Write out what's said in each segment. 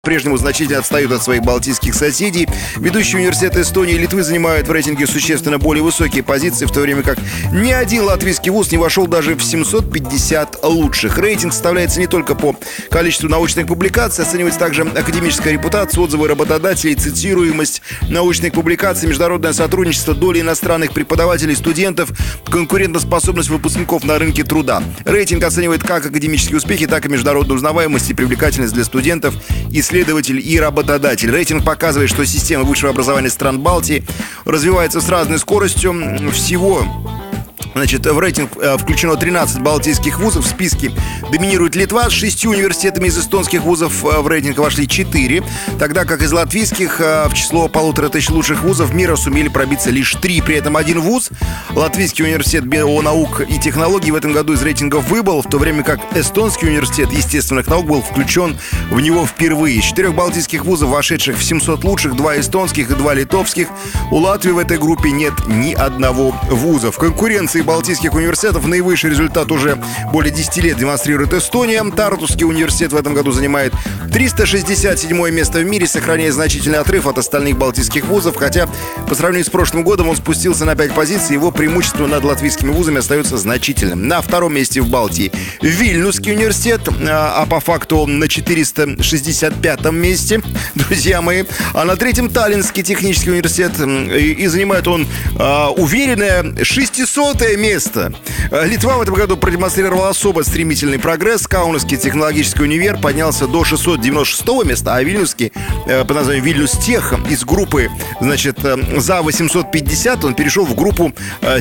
По-прежнему значительно отстают от своих балтийских соседей. Ведущие университеты Эстонии и Литвы занимают в рейтинге существенно более высокие позиции, в то время как ни один латвийский вуз не вошел даже в 750 лучших. Рейтинг составляется не только по количеству научных публикаций, оценивается также академическая репутация, отзывы работодателей, цитируемость научных публикаций, международное сотрудничество, доля иностранных преподавателей, студентов, конкурентоспособность выпускников на рынке труда. Рейтинг оценивает как академические успехи, так и международную узнаваемость и привлекательность для студентов, исследователь и работодатель. Рейтинг показывает, что система высшего образования стран Балтии развивается с разной скоростью. Всего в рейтинг включено 13 балтийских вузов. В списке доминирует Литва с 6 университетами. Из эстонских вузов в рейтинг вошли 4, тогда как из латвийских в число 1500 лучших вузов мира сумели пробиться лишь 3. При этом один вуз, Латвийский университет бионаук и технологий, в этом году из рейтингов выбыл, в то время как Эстонский университет естественных наук был включен в него впервые. Из 4 балтийских вузов, вошедших в 700 лучших, 2 эстонских и 2 литовских, у Латвии в этой группе нет ни одного вуза. В конкуренции балтийских университетов наивысший результат уже более 10 лет демонстрирует Эстония. Тартусский университет в этом году занимает 367 место в мире, сохраняя значительный отрыв от остальных балтийских вузов, хотя по сравнению с прошлым годом он спустился на 5 позиций, его преимущество над латвийскими вузами остается значительным. На втором месте в Балтии Вильнюсский университет, а по факту на 465 месте, друзья мои. А на третьем Таллинский технический университет, и занимает он уверенное 600-е место. Литва в этом году продемонстрировала особо стремительный прогресс. Каунасский технологический универ поднялся до 696 места, а Вильнюсский под названием Вильнюстех из группы, за 850 он перешел в группу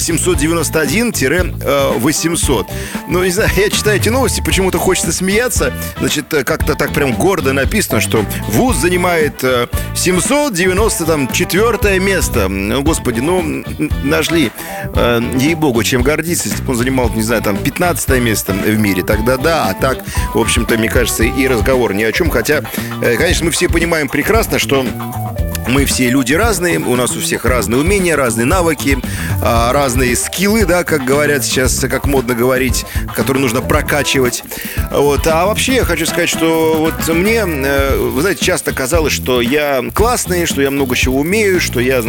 791-800. Ну, не знаю, я читаю эти новости, почему-то хочется смеяться. Как-то так прям гордо написано, что вуз занимает 794 место. Господи, нашли, ей-богу, чем гордиться, если бы он занимал, не знаю, 15 место в мире, тогда да, а так, в общем-то, мне кажется, и разговор ни о чем, хотя, конечно, мы все понимаем прекрасно, что мы все люди разные, у нас у всех разные умения, разные навыки, разные скиллы, да, как говорят сейчас, как модно говорить, которые нужно прокачивать. Вот. А вообще я хочу сказать, что вот мне, вы знаете, часто казалось, что я классный, что я много чего умею, что я,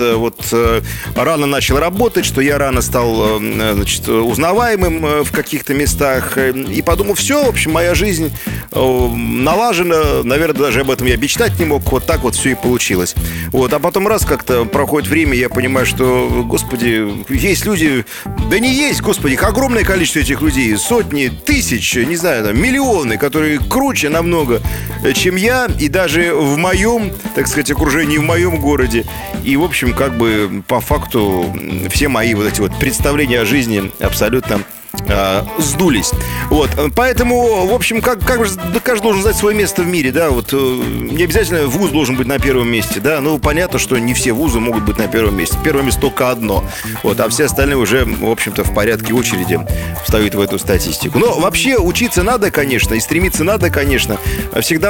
рано начал работать, что я рано стал, узнаваемым в каких-то местах. И подумал, все, в общем, моя жизнь налажена, наверное, даже об этом я мечтать не мог, вот так вот все и получилось. Вот, а потом раз как-то проходит время, я понимаю, что, господи, есть люди, да не есть, господи, их огромное количество этих людей, сотни, тысяч, не знаю, миллионы, которые круче намного, чем я, и даже в моем, так сказать, окружении, в моем городе. И, в общем, по факту все мои вот эти вот представления о жизни абсолютно сдулись. Вот. Поэтому, в общем, каждый должен знать свое место в мире, да, вот не обязательно вуз должен быть на первом месте, да, понятно, что не все вузы могут быть на первом месте. Первое место только одно, вот, а все остальные уже, в общем-то, в порядке очереди встают в эту статистику. Но вообще учиться надо, конечно, и стремиться надо, конечно. Всегда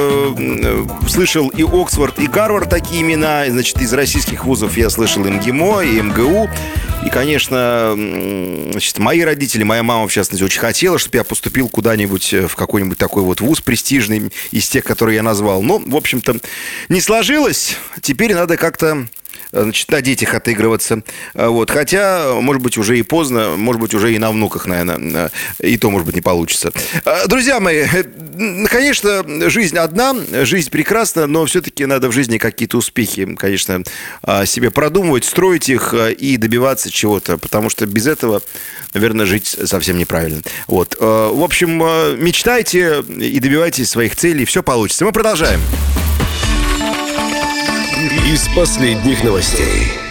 слышал и Оксфорд, и Гарвард такие имена, из российских вузов я слышал и МГИМО, и МГУ. И, конечно, мои родители, моя мама, в частности, очень хотела, чтобы я поступил куда-нибудь в какой-нибудь такой вот вуз престижный из тех, которые я назвал. Но, в общем-то, не сложилось. Теперь надо как-то на детях отыгрываться. Вот. Хотя, может быть, уже и поздно, может быть, уже и на внуках, наверное, и то, может быть, не получится. Друзья мои, конечно, жизнь одна, жизнь прекрасна, но все-таки надо в жизни какие-то успехи, конечно, себе продумывать, строить их и добиваться чего-то, потому что без этого, наверное, жить совсем неправильно. Вот. В общем, мечтайте и добивайтесь своих целей, все получится. Мы продолжаем. Из последних новостей.